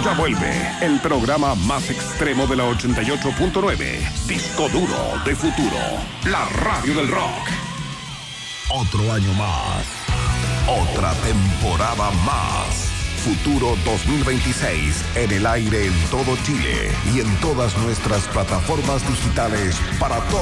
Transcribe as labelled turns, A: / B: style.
A: Ya vuelve el programa más extremo de la 88.9. Disco Duro de Futuro. La radio del rock. Otro año más. Otra temporada más. Futuro 2026 en el aire en todo Chile y en todas nuestras plataformas digitales para todos.